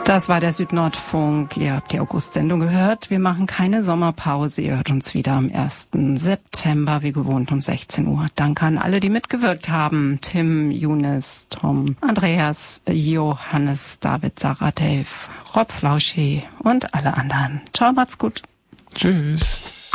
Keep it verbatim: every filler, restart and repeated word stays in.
Das war der Südnordfunk. Ihr habt die August-Sendung gehört. Wir machen keine Sommerpause. Ihr hört uns wieder am ersten September, wie gewohnt um sechzehn Uhr. Danke an alle, die mitgewirkt haben. Tim, Younes, Tom, Andreas, Johannes, David, Sarah, Dave, Rob Flauschi und alle anderen. Ciao, macht's gut. Tschüss.